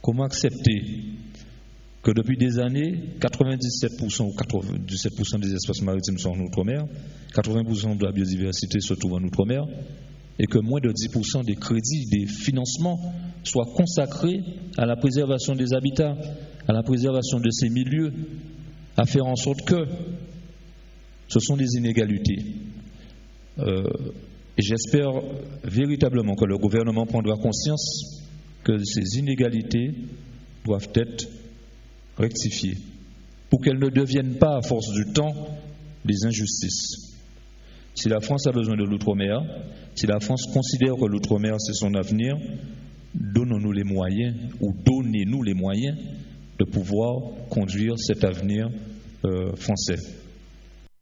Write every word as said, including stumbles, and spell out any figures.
Comment accepter que depuis des années, quatre-vingt-dix-sept pour cent ou quatre-vingt-dix-sept pour cent des espaces maritimes sont en outre-mer, quatre-vingts pour cent de la biodiversité se trouve en outre-mer, et que moins de dix pour cent des crédits, des financements soient consacrés à la préservation des habitats, à la préservation de ces milieux, à faire en sorte que ce sont des inégalités. Euh, et j'espère véritablement que le gouvernement prendra conscience que ces inégalités doivent être rectifiées pour qu'elles ne deviennent pas, à force du temps, des injustices. Si la France a besoin de l'outre-mer, si la France considère que l'outre-mer c'est son avenir, donnons-nous les moyens, ou donnez-nous les moyens de pouvoir conduire cet avenir euh, français.